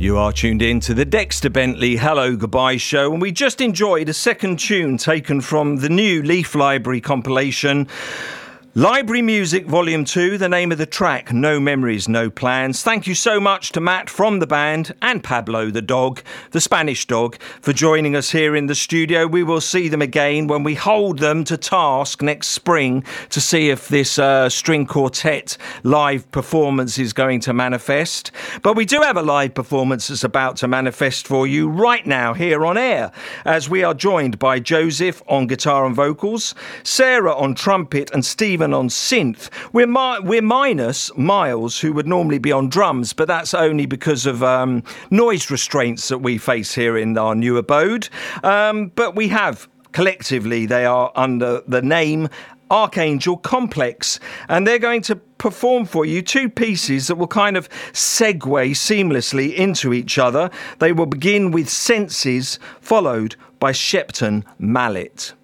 You are tuned in to the Dexter Bentley Hello Goodbye show, and we just enjoyed a second tune taken from the new Leaf Library compilation, Library Music Volume 2, the name of the track, No Memories, No Plans. Thank you so much to Matt from the band and Pablo the dog, the Spanish dog, for joining us here in the studio. We will see them again when we hold them to task next spring to see if this string quartet live performance is going to manifest. But we do have a live performance that's about to manifest for you right now here on air, as we are joined by Joseph on guitar and vocals, Sarah on trumpet, and Stephen on synth. We're minus Miles, who would normally be on drums, but that's only because of noise restraints that we face here in our new abode. But we have, collectively, they are under the name Archangel Complex, and they're going to perform for you two pieces that will kind of segue seamlessly into each other. They will begin with Senses, followed by Shepton Mallet.